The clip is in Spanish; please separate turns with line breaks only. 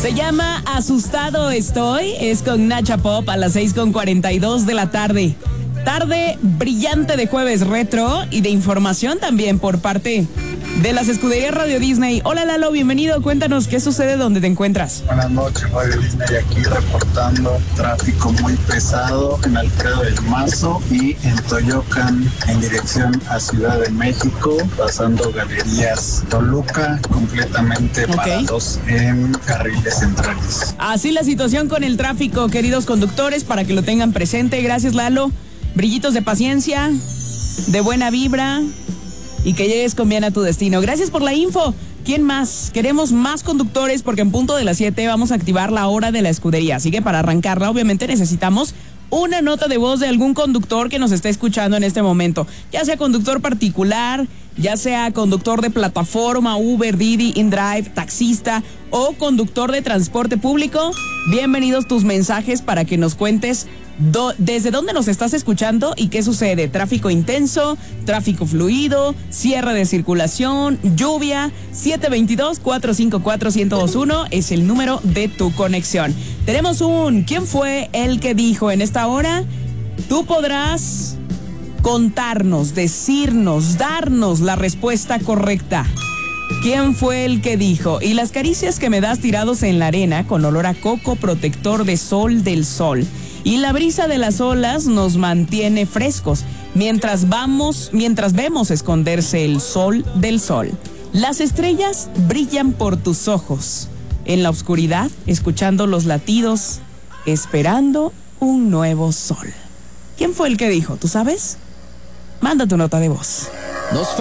Se llama Asustado Estoy, es con Nacha Pop a las 6:42 de la tarde. Tarde brillante de jueves retro y de información también por parte de las escuderías Radio Disney. Hola Lalo, bienvenido, cuéntanos qué sucede donde te encuentras.
Buenas noches, Radio Disney, aquí reportando tráfico muy pesado en Alfredo del Mazo y en Toyocan en dirección a Ciudad de México, pasando Galerías Toluca, completamente parados en carriles centrales.
Así la situación con el tráfico, queridos conductores, para que lo tengan presente. Gracias Lalo. Brillitos de paciencia, de buena vibra y que llegues con bien a tu destino. Gracias por la info. ¿Quién más? Queremos más conductores porque en punto de las 7 vamos a activar la hora de la escudería. Así que para arrancarla, obviamente necesitamos una nota de voz de algún conductor que nos esté escuchando en este momento. Ya sea conductor particular, ya sea conductor de plataforma, Uber, Didi, InDrive, taxista o conductor de transporte público. Bienvenidos tus mensajes para que nos cuentes desde dónde nos estás escuchando y qué sucede. Tráfico intenso, tráfico fluido, cierre de circulación, lluvia. 722-454-1021 es el número de tu conexión. Tenemos ¿quién fue el que dijo? En esta hora tú podrás contarnos, decirnos, darnos la respuesta correcta. ¿Quién fue el que dijo? Y las caricias que me das tirados en la arena con olor a coco, protector de sol del sol. Y la brisa de las olas nos mantiene frescos mientras vemos esconderse el sol del sol. Las estrellas brillan por tus ojos. En la oscuridad, escuchando los latidos, esperando un nuevo sol. ¿Quién fue el que dijo? ¿Tú sabes? Manda tu nota de voz.